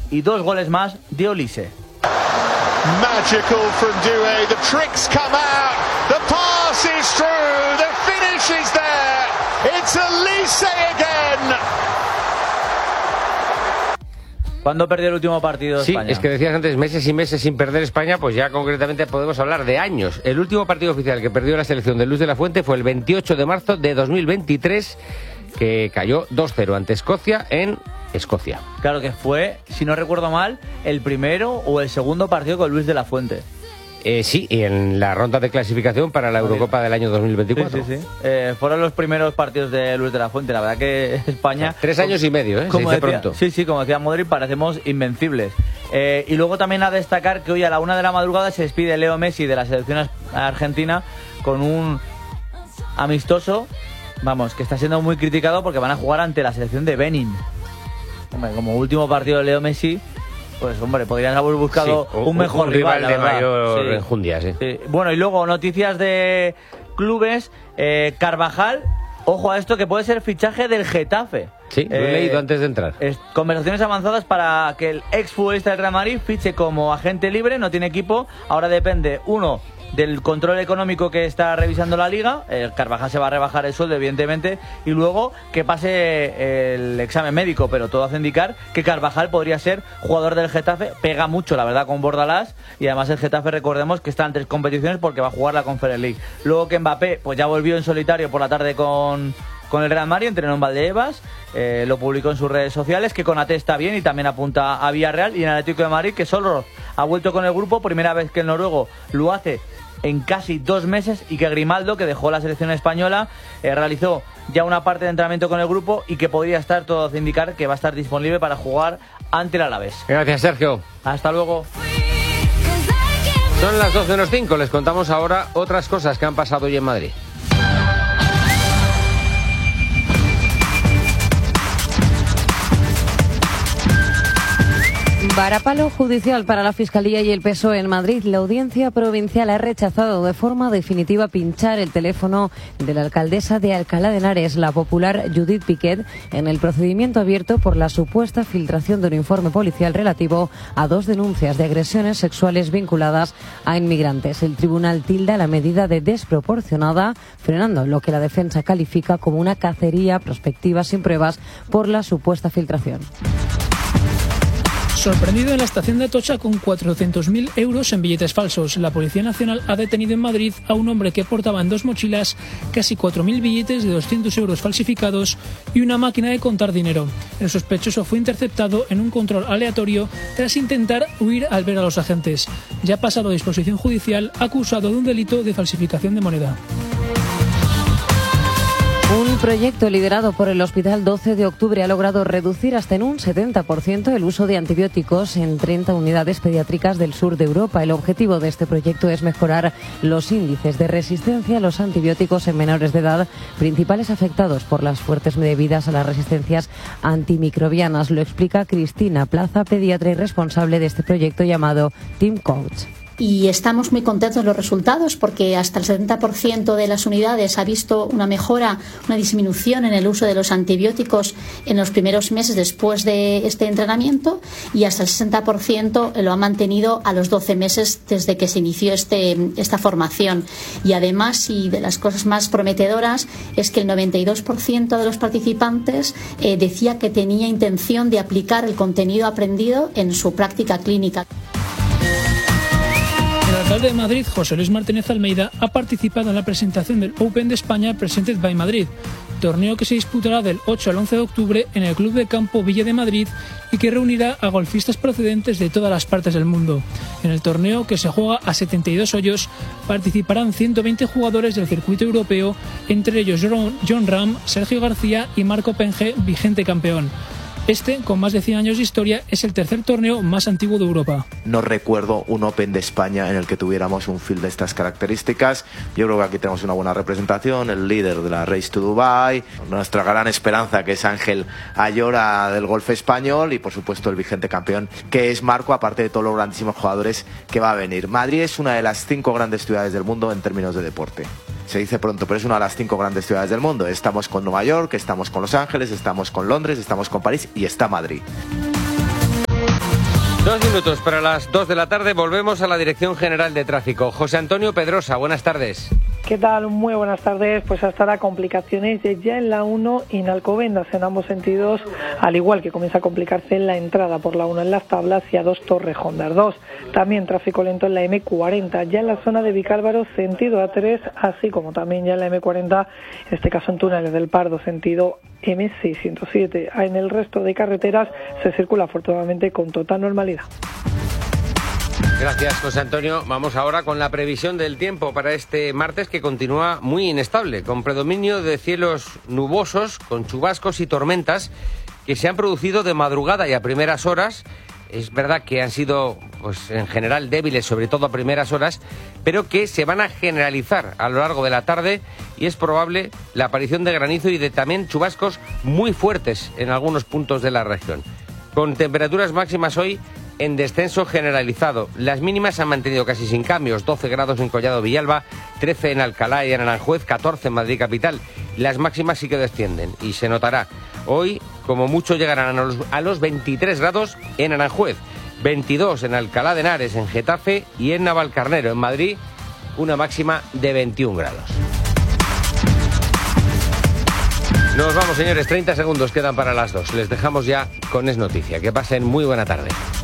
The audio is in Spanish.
y 2 goles más de Olise. Magical from Doué, the tricks come out, the pass is through, the finish is there, it's Olise again. ¿Cuándo perdió el último partido de España? Sí, es que decías antes meses y meses sin perder España, pues ya concretamente podemos hablar de años. El último partido oficial que perdió la selección de Luis de la Fuente fue el 28 de marzo de 2023, que cayó 2-0 ante Escocia en Escocia. Claro que fue, si no recuerdo mal, el primero o el segundo partido con Luis de la Fuente. Sí, y en la ronda de clasificación para la Eurocopa del año 2024. Sí. Fueron los primeros partidos de Luis de la Fuente. La verdad que España... 3 años y medio, ¿eh? Como se dice decía, pronto. Sí, como decía Modric, parecemos invencibles. Y luego también a destacar que hoy a la 1 de la madrugada se despide Leo Messi de la selección argentina con un amistoso, vamos, que está siendo muy criticado porque van a jugar ante la selección de Benin. Hombre, como último partido de Leo Messi, pues hombre, podrían haber buscado un mejor rival de mayor enjundia, sí. Bueno, y luego noticias de clubes. Carvajal, ojo a esto, que puede ser fichaje del Getafe. Sí, lo he leído antes de entrar. Conversaciones avanzadas para que el exfutbolista del Real Madrid fiche como agente libre, no tiene equipo, ahora depende, uno, del control económico que está revisando la Liga. El Carvajal se va a rebajar el sueldo, evidentemente, y luego que pase el examen médico, pero todo hace indicar que Carvajal podría ser jugador del Getafe. Pega mucho, la verdad, con Bordalás, y además el Getafe, recordemos que está en 3 competiciones porque va a jugar la Conference League. Luego que Mbappé pues ya volvió en solitario por la tarde con el Real Madrid, entrenó en Valdebebas, lo publicó en sus redes sociales, que Konaté está bien y también apunta a Villarreal, y en el Atlético de Madrid, que solo ha vuelto con el grupo, primera vez que el noruego lo hace en casi 2 meses, y que Grimaldo, que dejó la selección española, realizó ya una parte de entrenamiento con el grupo y que podría estar, todo hace indicar que va a estar disponible para jugar ante el Alavés. Gracias, Sergio. Hasta luego. Son las 12:05, les contamos ahora otras cosas que han pasado hoy en Madrid. Varapalo judicial para la Fiscalía y el PSOE en Madrid. La Audiencia Provincial ha rechazado de forma definitiva pinchar el teléfono de la alcaldesa de Alcalá de Henares, la popular Judith Piquet, en el procedimiento abierto por la supuesta filtración de un informe policial relativo a 2 denuncias de agresiones sexuales vinculadas a inmigrantes. El tribunal tilda la medida de desproporcionada, frenando lo que la defensa califica como una cacería prospectiva sin pruebas por la supuesta filtración. Sorprendido en la estación de Atocha con 400.000 euros en billetes falsos. La Policía Nacional ha detenido en Madrid a un hombre que portaba en 2 mochilas casi 4.000 billetes de 200 euros falsificados y una máquina de contar dinero. El sospechoso fue interceptado en un control aleatorio tras intentar huir al ver a los agentes. Ya ha pasado a disposición judicial, acusado de un delito de falsificación de moneda. Un proyecto liderado por el Hospital 12 de Octubre ha logrado reducir hasta en un 70% el uso de antibióticos en 30 unidades pediátricas del sur de Europa. El objetivo de este proyecto es mejorar los índices de resistencia a los antibióticos en menores de edad, principales afectados por las fuertes debidas a las resistencias antimicrobianas. Lo explica Cristina Plaza, pediatra y responsable de este proyecto llamado Team Coach. Y estamos muy contentos de los resultados porque hasta el 70% de las unidades ha visto una mejora, una disminución en el uso de los antibióticos en los primeros meses después de este entrenamiento, y hasta el 60% lo ha mantenido a los 12 meses desde que se inició esta formación. Y además, y de las cosas más prometedoras, es que el 92% de los participantes decía que tenía intención de aplicar el contenido aprendido en su práctica clínica. El alcalde de Madrid, José Luis Martínez Almeida, ha participado en la presentación del Open de España Presented by Madrid, torneo que se disputará del 8 al 11 de octubre en el Club de Campo Villa de Madrid y que reunirá a golfistas procedentes de todas las partes del mundo. En el torneo, que se juega a 72 hoyos, participarán 120 jugadores del circuito europeo, entre ellos Jon Rahm, Sergio García y Marco Penge, vigente campeón. Este, con más de 100 años de historia, es el tercer torneo más antiguo de Europa. No recuerdo un Open de España en el que tuviéramos un field de estas características. Yo creo que aquí tenemos una buena representación, el líder de la Race to Dubai, nuestra gran esperanza, que es Ángel Ayora del golf español, y por supuesto el vigente campeón, que es Marco, aparte de todos los grandísimos jugadores que va a venir. Madrid es una de las 5 grandes ciudades del mundo en términos de deporte. Se dice pronto, pero es una de las 5 grandes ciudades del mundo. Estamos con Nueva York, estamos con Los Ángeles, estamos con Londres, estamos con París y está Madrid. minutos para las 2 de la tarde. Volvemos a la Dirección General de Tráfico. José Antonio Pedrosa, buenas tardes. ¿Qué tal? Muy buenas tardes. Pues hasta ahora complicaciones ya en la 1 y en Alcobendas en ambos sentidos, al igual que comienza a complicarse en la entrada por la 1 en Las Tablas y A2 Torrejondas 2. También tráfico lento en la M40, ya en la zona de Vicálvaro sentido A3, así como también ya en la M40, en este caso en túneles del Pardo sentido M607. En el resto de carreteras se circula afortunadamente con total normalidad. Gracias, José Antonio. Vamos ahora con la previsión del tiempo para este martes, que continúa muy inestable, con predominio de cielos nubosos, con chubascos y tormentas que se han producido de madrugada y a primeras horas. Es verdad que han sido, pues, en general débiles, sobre todo a primeras horas, pero que se van a generalizar a lo largo de la tarde y es probable la aparición de granizo y de también chubascos muy fuertes en algunos puntos de la región. Con temperaturas máximas hoy en descenso generalizado. Las mínimas se han mantenido casi sin cambios. 12 grados en Collado Villalba, 13 en Alcalá y en Aranjuez, 14 en Madrid capital. Las máximas sí que descienden y se notará. Hoy, como mucho, llegarán a los 23 grados en Aranjuez, 22 en Alcalá de Henares, en Getafe y en Navalcarnero. En Madrid, una máxima de 21 grados. Nos vamos, señores. 30 segundos quedan para las 2. Les dejamos ya con Es Noticia. Que pasen muy buena tarde.